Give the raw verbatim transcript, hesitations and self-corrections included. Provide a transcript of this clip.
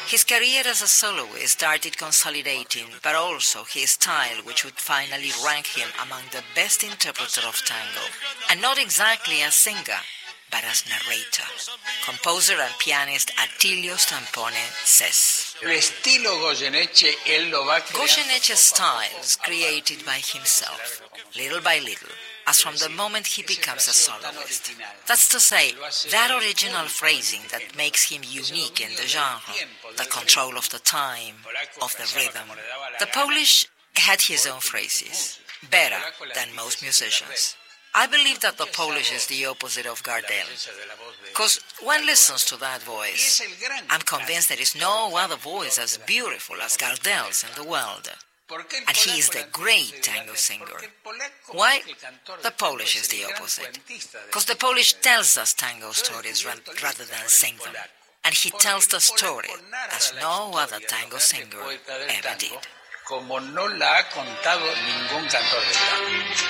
His career as a soloist started consolidating, but also his style, which would finally rank him among the best interpreters of tango, and not exactly as singer, but as narrator. Composer and pianist Attilio Stampone says, Goyeneche's style is created by himself, little by little, as from the moment he becomes a soloist. That's to say, that original phrasing that makes him unique in the genre, the control of the time, of the rhythm. The Polish had his own phrases, better than most musicians. I believe that the Polish is the opposite of Gardel, because one listens to that voice, I'm convinced there is no other voice as beautiful as Gardel's in the world. And he is the great tango singer. Why? The Polish is the opposite. Because the Polish tells us tango stories rather than sing them. And he tells the story as no other tango singer ever did.